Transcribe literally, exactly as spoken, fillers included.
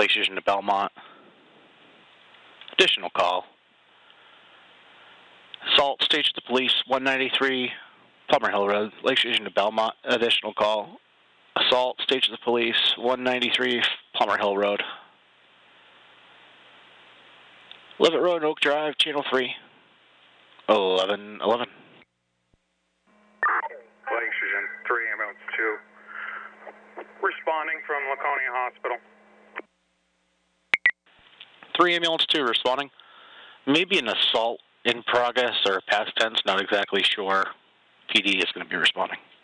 Lake Station to Belmont. Additional call. Assault, station to police, one ninety-three Plummer Hill Road, Lake Station to Belmont. Additional call. Assault, station to police, one ninety-three Plummer Hill Road. Levitt Road, Oak Drive, Channel three. eleven eleven. Lake Station three, ambulance two. Responding from Laconia Hospital. three ambulance two responding. Maybe an assault in progress or past tense, not exactly sure. P D is going to be responding.